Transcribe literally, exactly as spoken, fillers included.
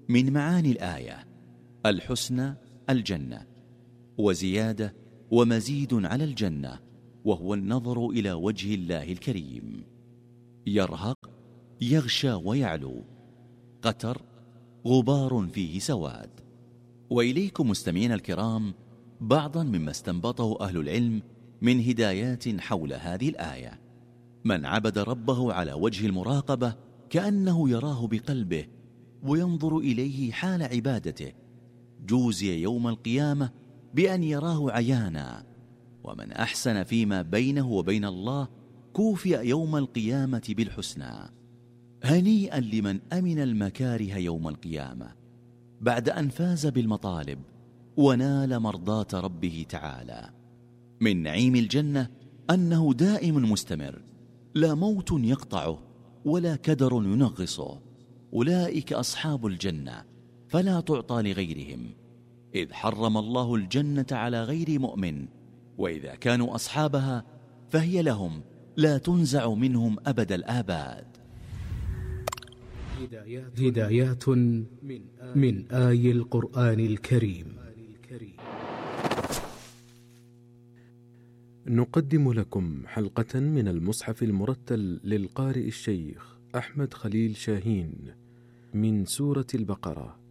من معاني الآية الحسنى الجنة، وزيادة ومزيد على الجنة، وهو النظر إلى وجه الله الكريم. يرهق يغشى ويعلو، قتر غبار فيه سواد. وإليكم مستمعين الكرام بعضا مما استنبطه أهل العلم من هدايات حول هذه الآية. من عبد ربه على وجه المراقبة كأنه يراه بقلبه وينظر إليه حال عبادته، جوزي يوم القيامة بأن يراه عيانا. ومن أحسن فيما بينه وبين الله كوفي يوم القيامة بالحسنى. هنيئا لمن أمن المكاره يوم القيامة بعد أن فاز بالمطالب ونال مرضاة ربه تعالى. من نعيم الجنة أنه دائم مستمر، لا موت يقطعه ولا كدر ينغصه. أولئك أصحاب الجنة فلا تعطى لغيرهم، إذ حرم الله الجنة على غير مؤمن، وإذا كانوا أصحابها فهي لهم لا تنزع منهم أبد الآباد. هدايات من آي القرآن الكريم. نقدم لكم حلقة من المصحف المرتل للقارئ الشيخ أحمد خليل شاهين من سورة البقرة.